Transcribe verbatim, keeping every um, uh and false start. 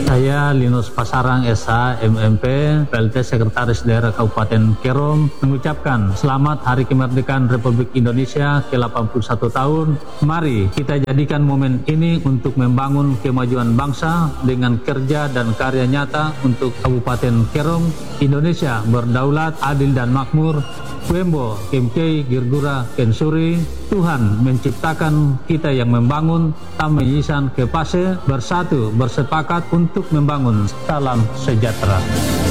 Saya Linus Pasarang S H M M P, P L T Sekretaris Daerah Kabupaten Kerom, mengucapkan selamat Hari Kemerdekaan Republik Indonesia ke delapan puluh satu tahun. Mari kita jadikan momen ini untuk membangun kemajuan bangsa dengan kerja dan karya nyata untuk Kabupaten Kerom. Indonesia berdaulat, adil dan makmur. Wembo Kemkei Girgura Kensuri. Tuhan menciptakan kita yang membangun, Tameyisan Kepase, bersatu bersepakat untuk membangun. Salam sejahtera.